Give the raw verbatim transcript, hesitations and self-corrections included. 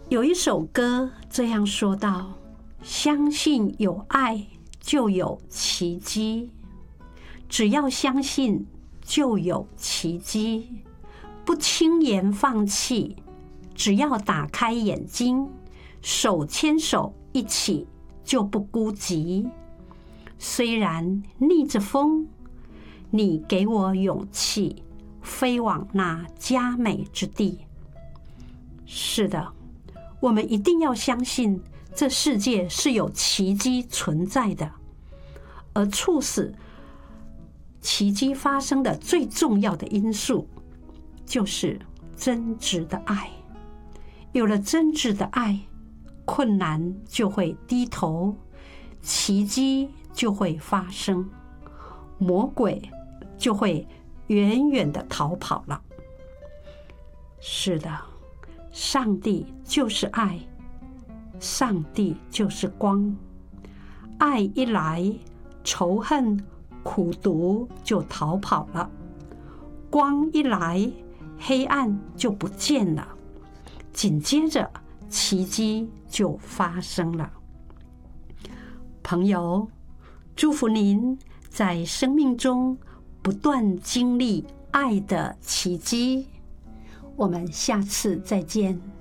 有一首歌这样说道：相信有爱就有奇迹，只要相信就有奇迹，不轻言放弃，只要打开眼睛，手牵手一起就不孤寂。虽然逆着风，你给我勇气，飞往那佳美之地。是的，我们一定要相信这世界是有奇迹存在的，而促使奇迹发生的最重要的因素就是真挚的爱。有了真挚的爱，困难就会低头，奇迹就会发生，魔鬼就会远远的逃跑了。是的，上帝就是爱，上帝就是光。爱一来，仇恨、苦毒就逃跑了；光一来，黑暗就不见了。紧接着，奇迹就发生了。朋友，祝福您在生命中不断经历爱的奇迹。我们下次再见。